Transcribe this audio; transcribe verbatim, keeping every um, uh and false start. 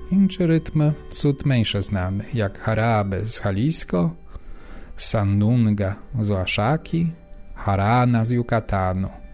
Incze rytmy są mniejsze znane, jak Harabe z Jalisco, Sandunga z Oaxaki, Jarana z Yucatanu.